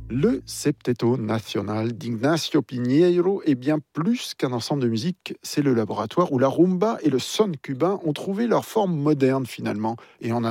Le Septeto Nacional d'Ignacio Piñeiro est bien plus qu'un ensemble de musique. C'est le laboratoire où la rumba et le son cubain ont trouvé leur forme moderne finalement. Et en